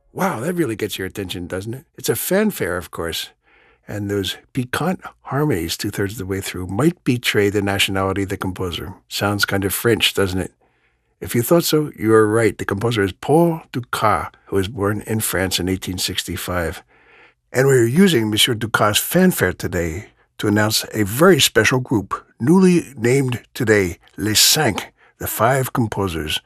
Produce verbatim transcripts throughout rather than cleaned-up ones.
Wow, that really gets your attention, doesn't it? It's a fanfare, of course, and those piquant harmonies two-thirds of the way through might betray the nationality of the composer. Sounds kind of French, doesn't it? If you thought so, you are right. The composer is Paul Dukas, who was born in France in eighteen sixty-five. And we're using Monsieur Dukas' fanfare today to announce a very special group, newly named today Les Cinq, the Five Composers.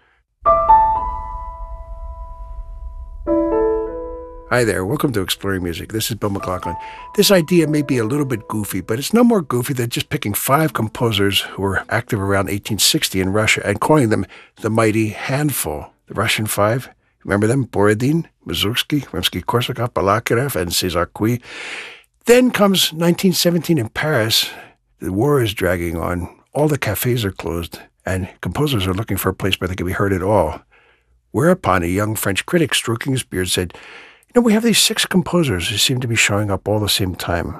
Hi there, welcome to Exploring Music. This is Bill McLaughlin. This idea may be a little bit goofy, but it's no more goofy than just picking five composers who were active around eighteen sixty in Russia and calling them the mighty handful. The Russian Five, remember them? Borodin, Mussorgsky, Rimsky-Korsakov, Balakirev, and César Cui. Then comes nineteen seventeen in Paris. The war is dragging on. All the cafes are closed, and composers are looking for a place where they can be heard at all. Whereupon a young French critic, stroking his beard, said, "You know, we have these six composers who seem to be showing up all the same time.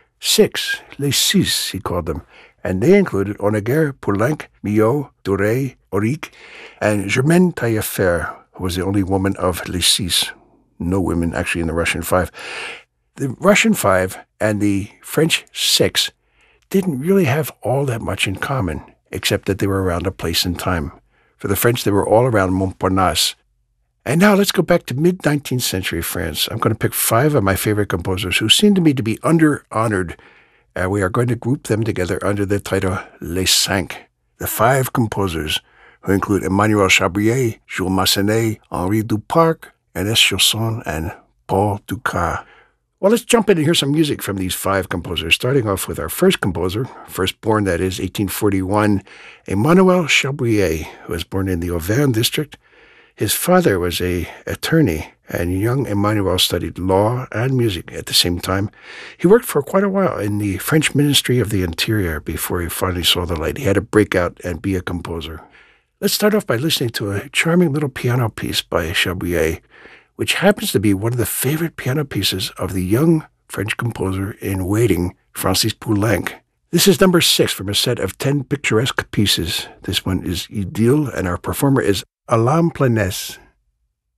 Six, les six, he called them. And they included Honegger, Poulenc, Milhaud, Doré, Auric, and Germaine Taillefer, who was the only woman of les six. No women, actually, in the Russian Five. The Russian Five and the French Six didn't really have all that much in common, except that they were around a place and time. For the French, they were all around Montparnasse. And now let's go back to mid-nineteenth century France. I'm going to pick five of my favorite composers who seem to me to be under-honored. And we are going to group them together under the title Les Cinq, the five composers, who include Emmanuel Chabrier, Jules Massenet, Henri Duparc, Ernest Chausson, and Paul Dukas. Well, let's jump in and hear some music from these five composers, starting off with our first composer, first born, that is, eighteen forty-one, Emmanuel Chabrier, who was born in the Auvergne district. His father was an attorney, and young Emmanuel studied law and music at the same time. He worked for quite a while in the French Ministry of the Interior before he finally saw the light. He had to break out and be a composer. Let's start off by listening to a charming little piano piece by Chabrier, which happens to be one of the favorite piano pieces of the young French composer in waiting, Francis Poulenc. This is number six from a set of ten picturesque pieces. This one is Idylle, and our performer is Alain Planès.